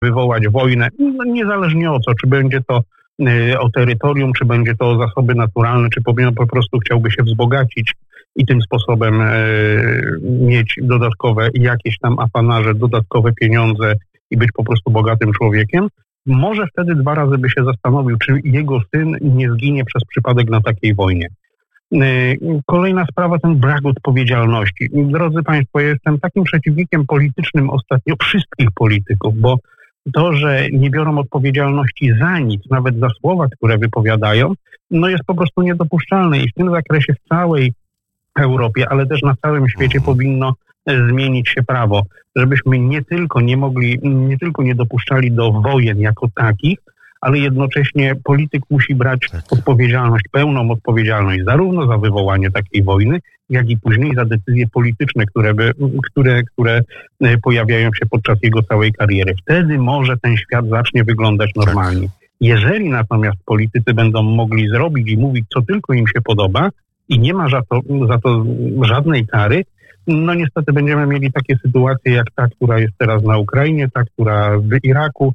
wywołać wojnę, no, niezależnie o co, czy będzie to o terytorium, czy będzie to o zasoby naturalne, czy po prostu chciałby się wzbogacić i tym sposobem mieć dodatkowe jakieś tam apanarze, dodatkowe pieniądze i być po prostu bogatym człowiekiem, może wtedy 2 razy by się zastanowił, czy jego syn nie zginie przez przypadek na takiej wojnie. Kolejna sprawa, ten brak odpowiedzialności. Drodzy Państwo, ja jestem takim przeciwnikiem politycznym ostatnio wszystkich polityków, bo to, że nie biorą odpowiedzialności za nic, nawet za słowa, które wypowiadają, no jest po prostu niedopuszczalne i w tym zakresie w całej Europie, ale też na całym świecie powinno zmienić się prawo, żebyśmy nie tylko nie dopuszczali do wojen jako takich, ale jednocześnie polityk musi brać odpowiedzialność, pełną odpowiedzialność zarówno za wywołanie takiej wojny, jak i później za decyzje polityczne, które pojawiają się podczas jego całej kariery. Wtedy może ten świat zacznie wyglądać normalnie. Jeżeli natomiast politycy będą mogli zrobić i mówić, co tylko im się podoba i nie ma za to żadnej kary, no niestety będziemy mieli takie sytuacje jak ta, która jest teraz na Ukrainie, ta, która w Iraku,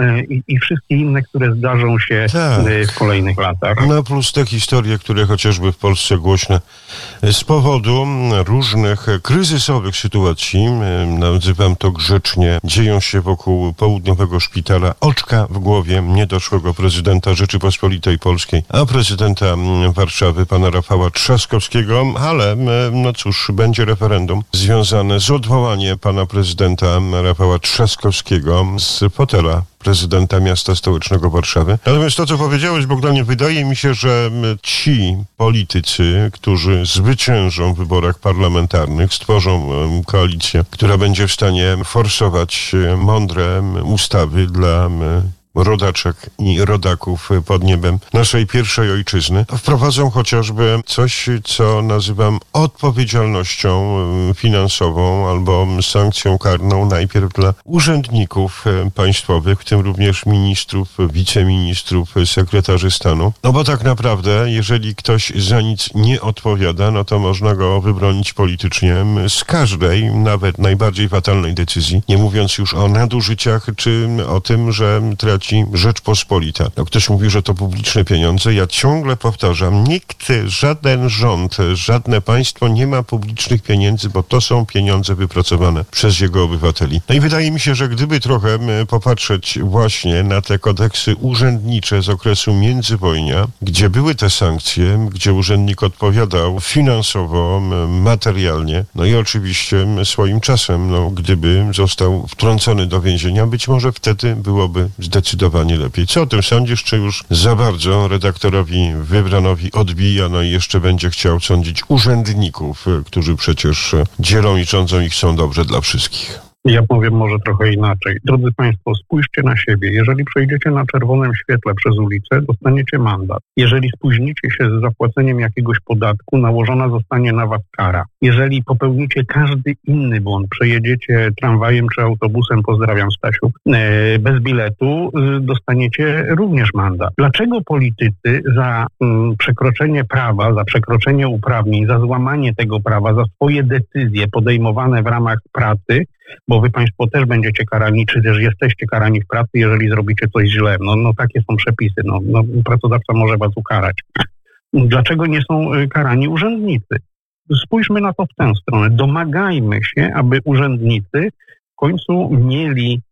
i wszystkie inne, które zdarzą się w kolejnych latach. No plus te historie, które chociażby w Polsce głośne z powodu różnych kryzysowych sytuacji, nazywam to grzecznie, dzieją się wokół południowego szpitala, oczka w głowie niedoszłego prezydenta Rzeczypospolitej Polskiej, a prezydenta Warszawy, pana Rafała Trzaskowskiego, ale no cóż, będzie referendum związane z odwołaniem pana prezydenta Rafała Trzaskowskiego z fotela prezydenta miasta stołecznego Warszawy. Natomiast to, co powiedziałeś, Bogdanie, wydaje mi się, że ci politycy, którzy zwyciężą w wyborach parlamentarnych, stworzą koalicję, która będzie w stanie forsować mądre ustawy dla rodaczek i rodaków pod niebem naszej pierwszej ojczyzny, wprowadzą chociażby coś, co nazywam odpowiedzialnością finansową albo sankcją karną najpierw dla urzędników państwowych, w tym również ministrów, wiceministrów, sekretarzy stanu. No bo tak naprawdę, jeżeli ktoś za nic nie odpowiada, no to można go wybronić politycznie z każdej, nawet najbardziej fatalnej decyzji, nie mówiąc już o nadużyciach, czy o tym, że traci Rzeczpospolita. No, ktoś mówi, że to publiczne pieniądze. Ja ciągle powtarzam, nikt, żaden rząd, żadne państwo nie ma publicznych pieniędzy, bo to są pieniądze wypracowane przez jego obywateli. No i wydaje mi się, że gdyby trochę popatrzeć właśnie na te kodeksy urzędnicze z okresu międzywojnia, gdzie były te sankcje, gdzie urzędnik odpowiadał finansowo, materialnie, no i oczywiście swoim czasem, no, gdyby został wtrącony do więzienia, być może wtedy byłoby zdecydowanie lepiej. Co o tym sądzisz? Czy już za bardzo redaktorowi Wybranowi odbija, no i jeszcze będzie chciał sądzić urzędników, którzy przecież dzielą i rządzą i chcą dobrze dla wszystkich? Ja powiem może trochę inaczej. Drodzy Państwo, spójrzcie na siebie. Jeżeli przejdziecie na czerwonym świetle przez ulicę, dostaniecie mandat. Jeżeli spóźnicie się z zapłaceniem jakiegoś podatku, nałożona zostanie na Was kara. Jeżeli popełnicie każdy inny błąd, przejedziecie tramwajem czy autobusem, pozdrawiam Stasiu, bez biletu, dostaniecie również mandat. Dlaczego politycy za przekroczenie prawa, za przekroczenie uprawnień, za złamanie tego prawa, za swoje decyzje podejmowane w ramach pracy, bo wy Państwo też będziecie karani, czy też jesteście karani w pracy, jeżeli zrobicie coś źle. No takie są przepisy. No, pracodawca może was ukarać. Dlaczego nie są karani urzędnicy? Spójrzmy na to w tę stronę. Domagajmy się, aby urzędnicy w końcu mieli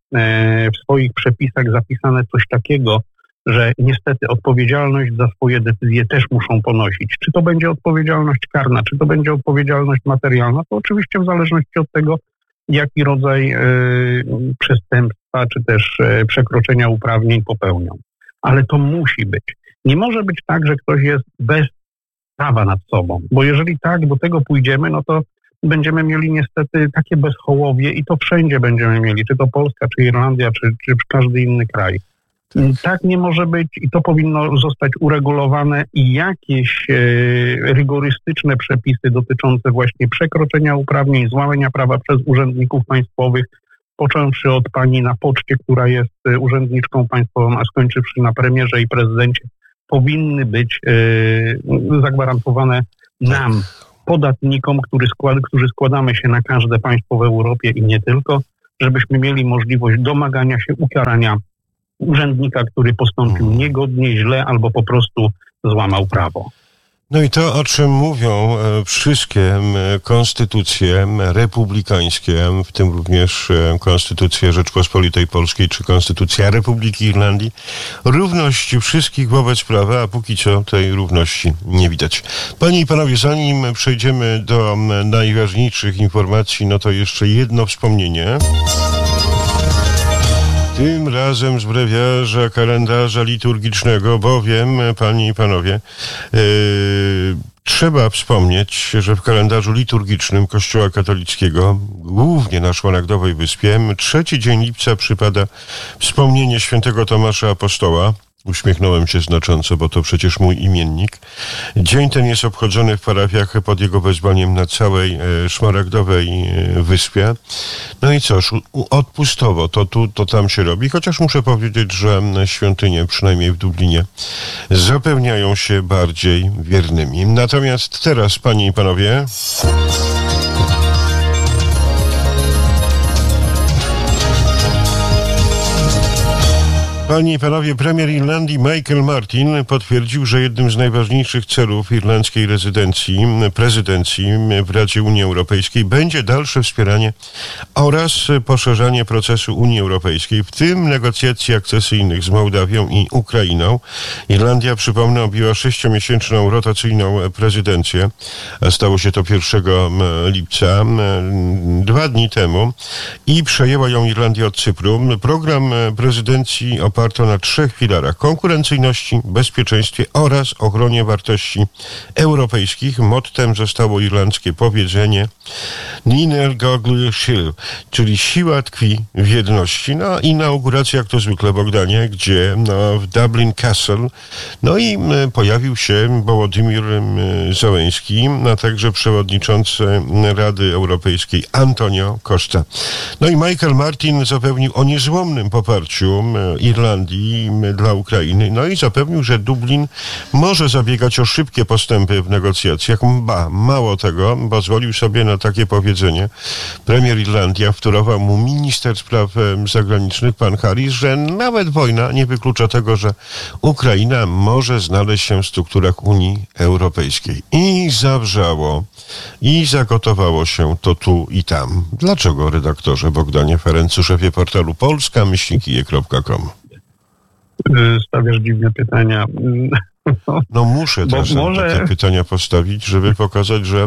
w swoich przepisach zapisane coś takiego, że niestety odpowiedzialność za swoje decyzje też muszą ponosić. Czy to będzie odpowiedzialność karna, czy to będzie odpowiedzialność materialna, to oczywiście w zależności od tego, jaki rodzaj przestępstwa czy też przekroczenia uprawnień popełnią. Ale to musi być. Nie może być tak, że ktoś jest bez prawa nad sobą, bo jeżeli tak do tego pójdziemy, no to będziemy mieli niestety takie bezhołowie i to wszędzie będziemy mieli, czy to Polska, czy Irlandia, czy każdy inny kraj. Tak nie może być i to powinno zostać uregulowane i jakieś rygorystyczne przepisy dotyczące właśnie przekroczenia uprawnień, złamania prawa przez urzędników państwowych, począwszy od pani na poczcie, która jest urzędniczką państwową, a skończywszy na premierze i prezydencie, powinny być zagwarantowane nam, podatnikom, którzy składamy się na każde państwo w Europie i nie tylko, żebyśmy mieli możliwość domagania się ukarania urzędnika, który postąpił niegodnie, źle albo po prostu złamał prawo. No i to, o czym mówią wszystkie konstytucje republikańskie, w tym również Konstytucja Rzeczpospolitej Polskiej czy Konstytucja Republiki Irlandii, równość wszystkich wobec prawa, a póki co tej równości nie widać. Panie i panowie, zanim przejdziemy do najważniejszych informacji, no to jeszcze jedno wspomnienie. Tym razem z brewiarza kalendarza liturgicznego, bowiem, panie i panowie, trzeba wspomnieć, że w kalendarzu liturgicznym Kościoła katolickiego, głównie na Szmaragdowej Wyspie, 3 dzień lipca przypada wspomnienie świętego Tomasza Apostoła. Uśmiechnąłem się znacząco, bo to przecież mój imiennik. Dzień ten jest obchodzony w parafiach pod jego wezwaniem na całej Szmaragdowej Wyspie. No i cóż, odpustowo to tu, to tam się robi, chociaż muszę powiedzieć, że świątynie, przynajmniej w Dublinie, zapewniają się bardziej wiernymi. Natomiast teraz, panie i panowie... Panie i panowie, premier Irlandii Michael Martin potwierdził, że jednym z najważniejszych celów irlandzkiej prezydencji w Radzie Unii Europejskiej będzie dalsze wspieranie oraz poszerzanie procesu Unii Europejskiej, w tym negocjacji akcesyjnych z Mołdawią i Ukrainą. Irlandia, przypomnę, objęła 6-miesięczną rotacyjną prezydencję. Stało się to 1 lipca, 2 dni temu, i przejęła ją Irlandia od Cypru. Program prezydencji oparto na 3 filarach: konkurencyjności, bezpieczeństwie oraz ochronie wartości europejskich. Mottem zostało irlandzkie powiedzenie Níl goglu sił, czyli siła tkwi w jedności. No, inauguracja, jak to zwykle, Bogdanie, gdzie w Dublin Castle. No i pojawił się Wołodymyr Zełenski, a także przewodniczący Rady Europejskiej Antonio Costa. No i Michael Martin zapewnił o niezłomnym poparciu Irlandii dla Ukrainy. No i zapewnił, że Dublin może zabiegać o szybkie postępy w negocjacjach. Mało tego, pozwolił sobie na takie powiedzenie. Premier Irlandii wtórował mu minister spraw zagranicznych, pan Harris, że nawet wojna nie wyklucza tego, że Ukraina może znaleźć się w strukturach Unii Europejskiej. I zawrzało, i zagotowało się to tu i tam. Dlaczego, redaktorze Bogdanie Ferencu, szefie portalu polska-je.com? Stawiasz dziwne pytania. No muszę czasem takie pytania postawić, żeby pokazać, że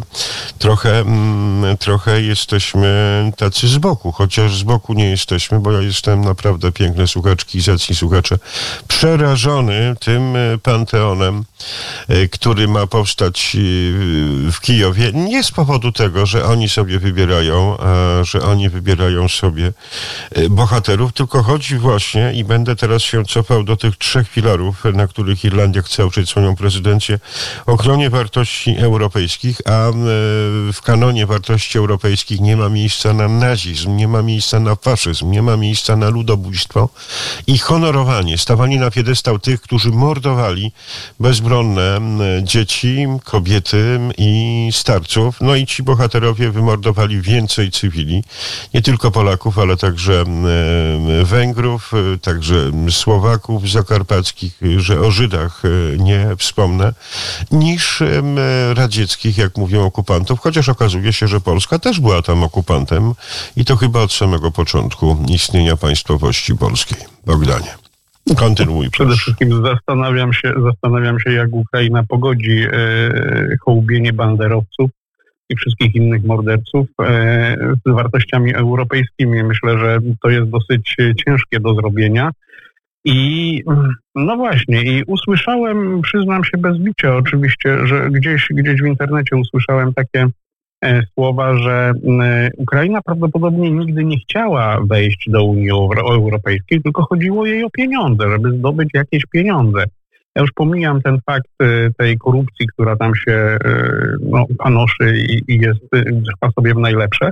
trochę jesteśmy tacy z boku, chociaż z boku nie jesteśmy, bo ja jestem naprawdę, piękne słuchaczki i zacni słuchacze, przerażony tym panteonem, który ma powstać w Kijowie. Nie z powodu tego, że oni sobie wybierają sobie bohaterów, tylko chodzi właśnie, i będę teraz się cofał do tych 3 filarów, na których Irlandia chce oprzeć swoją prezydencję, ochronie wartości europejskich, a w kanonie wartości europejskich nie ma miejsca na nazizm, nie ma miejsca na faszyzm, nie ma miejsca na ludobójstwo i honorowanie, stawanie na piedestał tych, którzy mordowali bezbronne dzieci, kobiety i starców. No i ci bohaterowie wymordowali więcej cywili, nie tylko Polaków, ale także Węgrów, także Słowaków zakarpackich, że o Żydach nie wspomnę, niż radzieckich, jak mówią, okupantów, chociaż okazuje się, że Polska też była tam okupantem i to chyba od samego początku istnienia państwowości polskiej. Bogdanie, kontynuuj. Przede wszystkim zastanawiam się, jak Ukraina pogodzi hołubienie banderowców i wszystkich innych morderców z wartościami europejskimi. Myślę, że to jest dosyć ciężkie do zrobienia. I no właśnie, i usłyszałem, przyznam się bez bicia oczywiście, że gdzieś w internecie usłyszałem takie słowa, że Ukraina prawdopodobnie nigdy nie chciała wejść do Unii Europejskiej, tylko chodziło jej o pieniądze, żeby zdobyć jakieś pieniądze. Ja już pomijam ten fakt tej korupcji, która tam się panoszy i trwa sobie w najlepsze,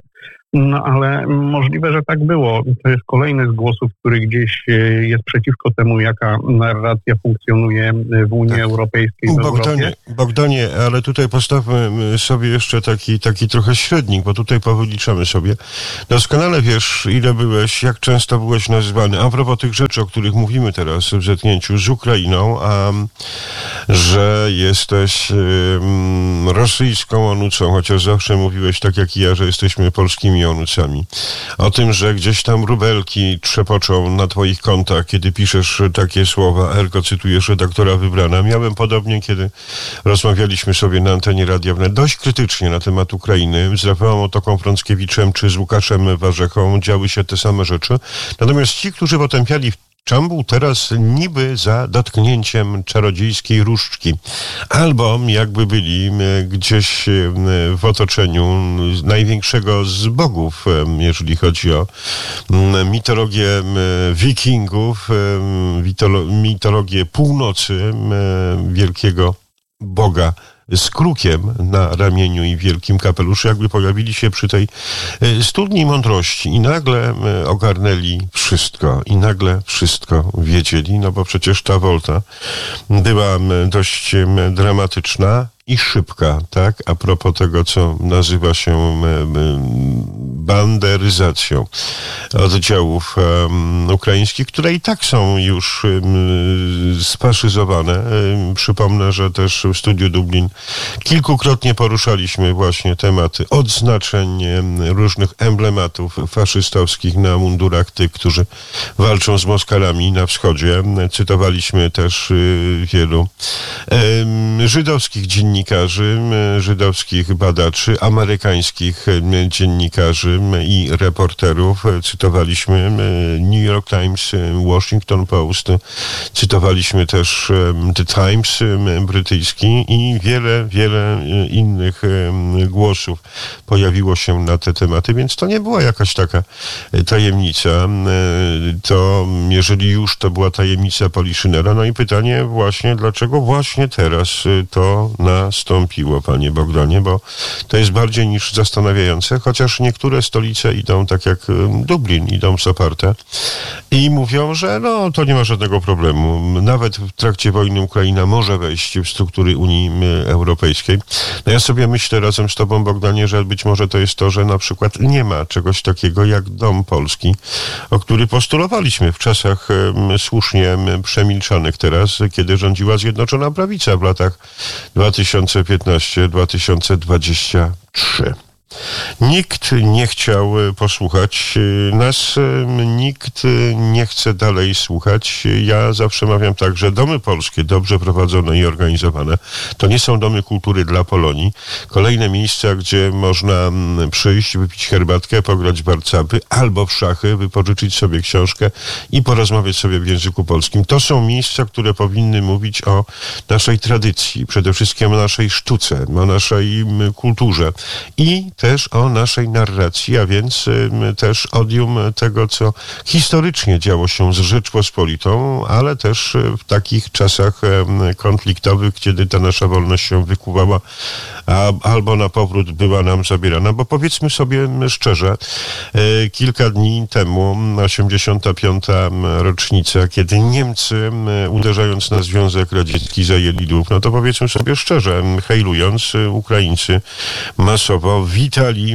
No ale możliwe, że tak było. To jest kolejny z głosów, który gdzieś jest przeciwko temu, jaka narracja funkcjonuje w Unii Europejskiej. Bogdanie, ale tutaj postawmy sobie jeszcze taki trochę średnik, bo tutaj powyliczamy sobie. Doskonale wiesz, ile byłeś, jak często byłeś nazywany, a propos tych rzeczy, o których mówimy teraz w zetknięciu z Ukrainą, a że jesteś rosyjską onucą, chociaż zawsze mówiłeś tak jak i ja, że jesteśmy polskimi onucami. O tym, że gdzieś tam rubelki trzepoczą na twoich kontach, kiedy piszesz takie słowa, ergo cytujesz redaktora Wybrana. Miałem podobnie, kiedy rozmawialiśmy sobie na antenie Radia Wnet dość krytycznie na temat Ukrainy. Z Rafałem Otoką Frąckiewiczem czy z Łukaszem Warzechą działy się te same rzeczy. Natomiast ci, którzy potępiali Czambuł teraz niby za dotknięciem czarodziejskiej różdżki. Albo jakby byli gdzieś w otoczeniu największego z bogów, jeżeli chodzi o mitologię wikingów, mitologię północy, wielkiego boga z krukiem na ramieniu i wielkim kapeluszu, jakby pojawili się przy tej studni mądrości i nagle ogarnęli wszystko i nagle wszystko wiedzieli, no bo przecież ta wolta była dość dramatyczna i szybka, tak? A propos tego, co nazywa się banderyzacją oddziałów ukraińskich, które i tak są już sfaszyzowane. Przypomnę, że też w Studiu Dublin kilkukrotnie poruszaliśmy właśnie tematy odznaczeń, różnych emblematów faszystowskich na mundurach tych, którzy walczą z Moskalami na wschodzie. Cytowaliśmy też wielu żydowskich dziennikarzy, żydowskich badaczy, amerykańskich dziennikarzy i reporterów. Cytowaliśmy New York Times, Washington Post, cytowaliśmy też The Times brytyjski i wiele innych głosów pojawiło się na te tematy, więc to nie była jakaś taka tajemnica. To, jeżeli już, to była tajemnica Poliszynela. No i pytanie właśnie, dlaczego właśnie teraz to nastąpiło, panie Bogdanie, bo to jest bardziej niż zastanawiające, chociaż niektóre stolice idą tak jak Dublin, idą z oparte i mówią, że no to nie ma żadnego problemu. Nawet w trakcie wojny Ukraina może wejść w struktury Unii Europejskiej. No ja sobie myślę razem z tobą, Bogdanie, że być może to jest to, że na przykład nie ma czegoś takiego jak Dom Polski, o który postulowaliśmy w czasach słusznie przemilczanych teraz, kiedy rządziła Zjednoczona Prawica w latach 2015-2023. Nikt nie chciał posłuchać nas, nikt nie chce dalej słuchać. Ja zawsze mawiam tak, że domy polskie, dobrze prowadzone i organizowane, to nie są domy kultury dla Polonii. Kolejne miejsca, gdzie można przyjść, wypić herbatkę, pograć w warcaby albo w szachy, wypożyczyć sobie książkę i porozmawiać sobie w języku polskim. To są miejsca, które powinny mówić o naszej tradycji, przede wszystkim o naszej sztuce, o naszej kulturze i też o naszej narracji, a więc też odium tego, co historycznie działo się z Rzeczpospolitą, ale też w takich czasach konfliktowych, kiedy ta nasza wolność się wykuwała, albo na powrót była nam zabierana, bo powiedzmy sobie szczerze, kilka dni temu, 85. rocznica, kiedy Niemcy, uderzając na Związek Radziecki, zajęli Lwów, no to powiedzmy sobie szczerze, hejlując, Ukraińcy masowo witali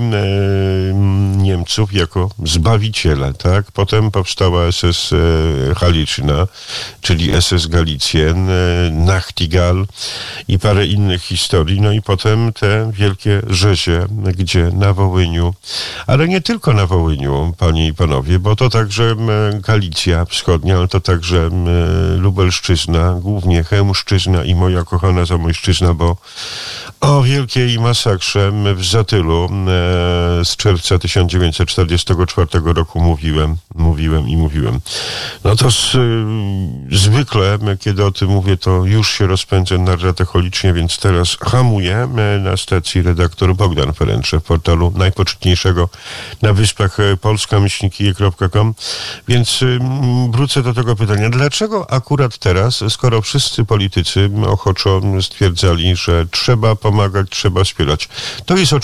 Niemców jako zbawiciele, tak? Potem powstała SS Haliczyna, czyli SS Galicjen, Nachtigal i parę innych historii, no i potem te wielkie rzezie, gdzie na Wołyniu, ale nie tylko na Wołyniu, panie i panowie, bo to także Galicja Wschodnia, ale to także Lubelszczyzna, głównie Chełmszczyzna i moja kochana Zamojszczyzna, bo o wielkiej masakrze w Zatylu z czerwca 1944 roku mówiłem. No to zwykle, kiedy o tym mówię, to już się rozpędzę narratecholicznie, więc teraz hamuję na stacji redaktor Bogdan Ferencz w portalu najpoczytniejszego na Wyspach polska-kije.com. Więc wrócę do tego pytania. Dlaczego akurat teraz, skoro wszyscy politycy ochoczo stwierdzali, że trzeba pomagać, trzeba wspierać? To jest oczywiste.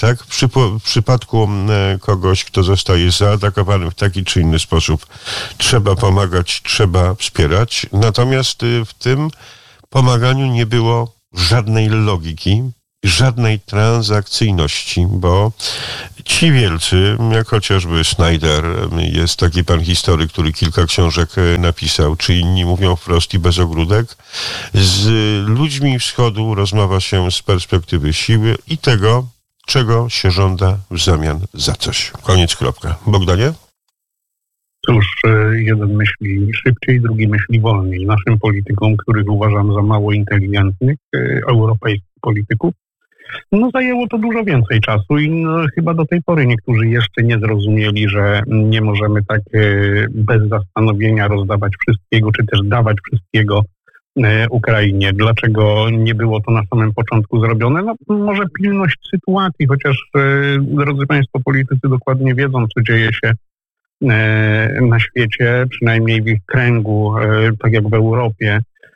tak? W przypadku kogoś, kto zostaje zaatakowany w taki czy inny sposób, trzeba pomagać, trzeba wspierać. Natomiast w tym pomaganiu nie było żadnej logiki, żadnej transakcyjności, bo ci wielcy, jak chociażby Snyder, jest taki pan historyk, który kilka książek napisał, czy inni mówią wprost i bez ogródek, z ludźmi wschodu rozmawia się z perspektywy siły i tego, czego się żąda w zamian za coś. Koniec, kropka. Bogdanie? Cóż, jeden myśli szybciej, drugi myśli wolniej. Naszym politykom, których uważam za mało inteligentnych, europejskich polityków, zajęło to dużo więcej czasu i chyba do tej pory niektórzy jeszcze nie zrozumieli, że nie możemy tak bez zastanowienia rozdawać wszystkiego, czy też dawać wszystkiego Ukrainie. Dlaczego nie było to na samym początku zrobione? Może pilność sytuacji, chociaż drodzy Państwo politycy dokładnie wiedzą, co dzieje się na świecie, przynajmniej w ich kręgu, tak jak w Europie.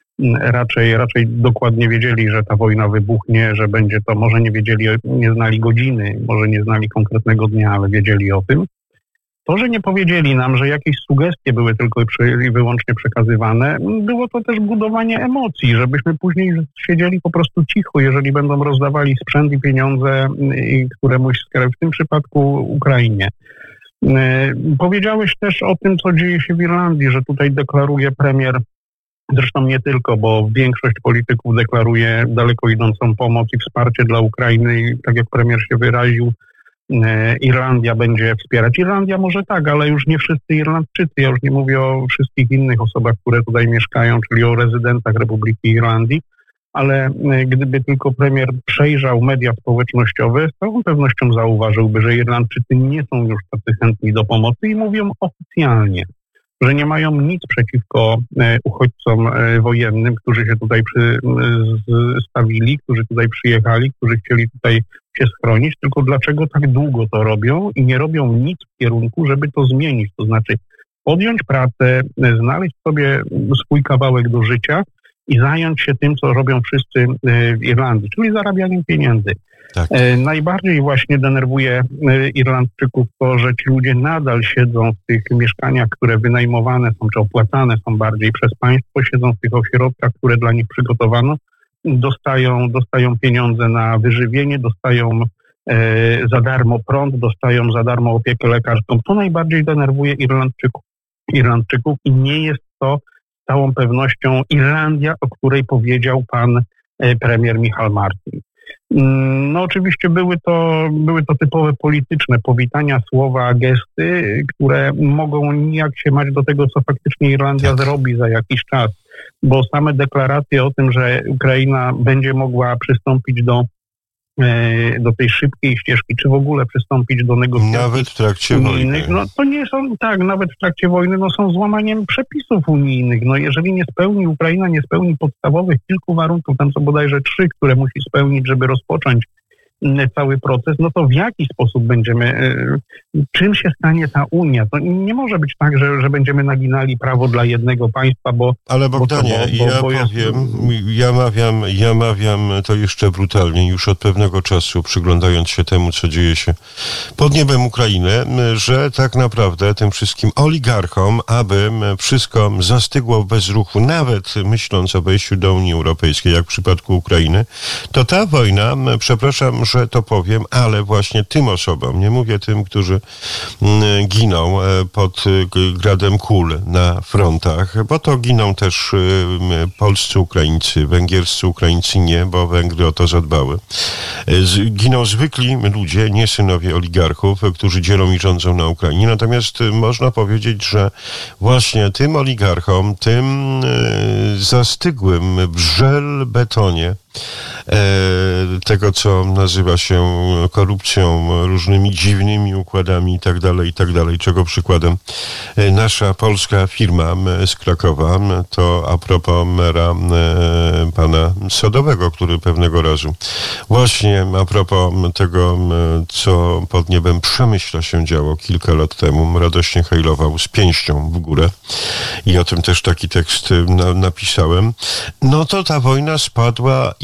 Raczej dokładnie wiedzieli, że ta wojna wybuchnie, że będzie to, może nie wiedzieli, nie znali godziny, może nie znali konkretnego dnia, ale wiedzieli o tym. To, że nie powiedzieli nam, że jakieś sugestie były tylko i wyłącznie przekazywane, było to też budowanie emocji, żebyśmy później siedzieli po prostu cicho, jeżeli będą rozdawali sprzęt i pieniądze któremuś, w tym przypadku Ukrainie. Powiedziałeś też o tym, co dzieje się w Irlandii, że tutaj deklaruje premier, zresztą nie tylko, bo większość polityków deklaruje daleko idącą pomoc i wsparcie dla Ukrainy i tak jak premier się wyraził, Irlandia będzie wspierać. Irlandia może tak, ale już nie wszyscy Irlandczycy. Ja już nie mówię o wszystkich innych osobach, które tutaj mieszkają, czyli o rezydentach Republiki Irlandii, ale gdyby tylko premier przejrzał media społecznościowe, z całą pewnością zauważyłby, że Irlandczycy nie są już tacy chętni do pomocy i mówią oficjalnie, że nie mają nic przeciwko uchodźcom wojennym, którzy się tutaj stawili, którzy tutaj przyjechali, którzy chcieli tutaj się schronić, tylko dlaczego tak długo to robią i nie robią nic w kierunku, żeby to zmienić, to znaczy podjąć pracę, znaleźć sobie swój kawałek do życia i zająć się tym, co robią wszyscy w Irlandii, czyli zarabianiem pieniędzy. Tak. Najbardziej właśnie denerwuje Irlandczyków to, że ci ludzie nadal siedzą w tych mieszkaniach, które wynajmowane są, czy opłacane są bardziej przez państwo, siedzą w tych ośrodkach, które dla nich przygotowano, dostają pieniądze na wyżywienie, dostają za darmo prąd, dostają za darmo opiekę lekarską. To najbardziej denerwuje Irlandczyków i nie jest to z całą pewnością Irlandia, o której powiedział pan premier Michał Martin. No oczywiście były to typowe polityczne powitania, słowa, gesty, które mogą nijak się mać do tego, co faktycznie Irlandia zrobi za jakiś czas, bo same deklaracje o tym, że Ukraina będzie mogła przystąpić do tej szybkiej ścieżki, czy w ogóle przystąpić do negocjacji nawet w trakcie unijnych, wojny. no to nie są, tak, nawet w trakcie wojny, są złamaniem przepisów unijnych. Jeżeli Ukraina nie spełni podstawowych kilku warunków, tam są bodajże 3, które musi spełnić, żeby rozpocząć cały proces, no to w jaki sposób czym się stanie ta Unia? To nie może być tak, że będziemy naginali prawo dla jednego państwa, bo... Ale Bogdanie, ja mawiam to jeszcze brutalnie, już od pewnego czasu, przyglądając się temu, co dzieje się pod niebem Ukrainy, że tak naprawdę tym wszystkim oligarchom, aby wszystko zastygło w bezruchu, nawet myśląc o wejściu do Unii Europejskiej, jak w przypadku Ukrainy, to ta wojna, przepraszam, że to powiem, ale właśnie tym osobom, nie mówię tym, którzy giną pod gradem kul na frontach, bo to giną też polscy Ukraińcy, węgierscy Ukraińcy nie, bo Węgry o to zadbały. Giną zwykli ludzie, nie synowie oligarchów, którzy dzielą i rządzą na Ukrainie. Natomiast można powiedzieć, że właśnie tym oligarchom, tym zastygłym w żelbetonie tego, co nazywa się korupcją, różnymi dziwnymi układami i tak dalej, czego przykładem nasza polska firma z Krakowa, to a propos mera pana Sodowego, który pewnego razu właśnie a propos tego, co pod niebem Przemyśla się działo kilka lat temu, radośnie hejlował z pięścią w górę i o tym też taki tekst napisałem, no to ta wojna spadła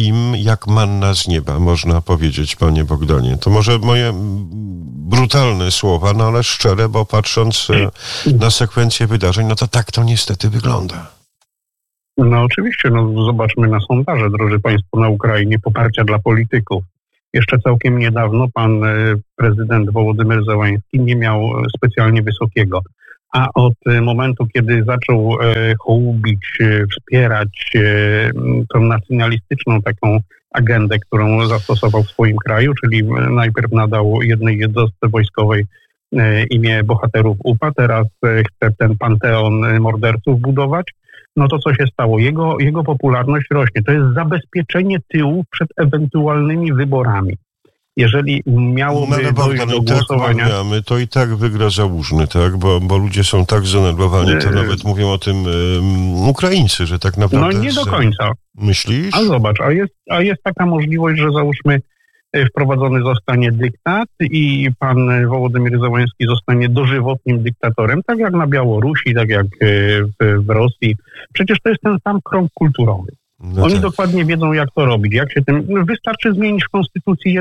im jak manna z nieba, można powiedzieć, panie Bogdanie. To może moje brutalne słowa, no ale szczere, bo patrząc na sekwencję wydarzeń, no to tak to niestety wygląda. No oczywiście, zobaczmy na sondaże, drodzy państwo, na Ukrainie, poparcia dla polityków. Jeszcze całkiem niedawno pan prezydent Wołodymyr Zełański nie miał specjalnie wysokiego. A od momentu, kiedy zaczął hołubić, wspierać tą nacjonalistyczną taką agendę, którą zastosował w swoim kraju, czyli najpierw nadał jednej jednostce wojskowej imię bohaterów UPA, teraz chce ten panteon morderców budować, no to co się stało? Jego popularność rośnie. To jest zabezpieczenie tyłu przed ewentualnymi wyborami. Jeżeli miałoby dojść do głosowania... Tak to i tak wygra Załużny, tak? Bo ludzie są tak zdenerwowani, to nawet mówią o tym Ukraińcy, że tak naprawdę... No nie do końca. Myślisz? A zobacz, a jest taka możliwość, że załóżmy wprowadzony zostanie dyktat i pan Wołodymyr Zełański zostanie dożywotnim dyktatorem, tak jak na Białorusi, tak jak w Rosji. Przecież to jest ten sam krąg kulturowy. No oni dokładnie wiedzą, jak to robić. Jak się tym... Wystarczy zmienić w konstytucji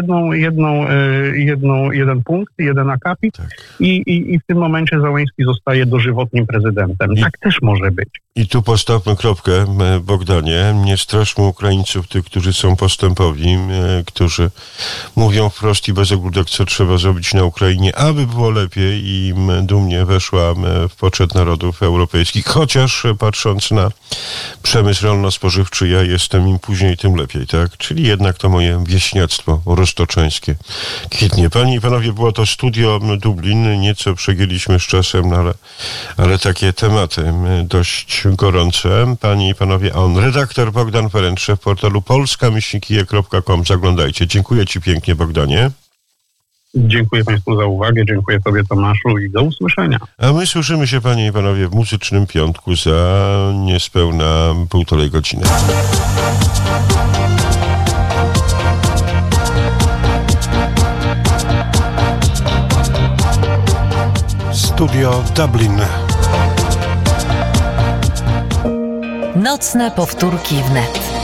jeden punkt, jeden akapit i w tym momencie Zełański zostaje dożywotnim prezydentem. Tak też może być. I tu postawmy kropkę, Bogdanie. Nie straszmy Ukraińców, tych, którzy są postępowi, którzy mówią wprost i bez ogródek, co trzeba zrobić na Ukrainie, aby było lepiej i dumnie weszła w poczet narodów europejskich. Chociaż patrząc na przemysł rolno-spożywczy, ja jestem im później, tym lepiej, tak? Czyli jednak to moje wieśniactwo roztoczeńskie kwitnie. Panie i panowie, było to Studio Dublin. Nieco przegięliśmy z czasem, no ale takie tematy dość gorące. Panie i panowie, redaktor Bogdan Ferenc, szef portalu polska-kije.com. Zaglądajcie. Dziękuję ci pięknie, Bogdanie. Dziękuję państwu za uwagę, dziękuję tobie, Tomaszu, i do usłyszenia. A my słyszymy się, panie i panowie, w muzycznym piątku za niespełna 1,5 godziny. Studio Dublin. Nocne powtórki wnet.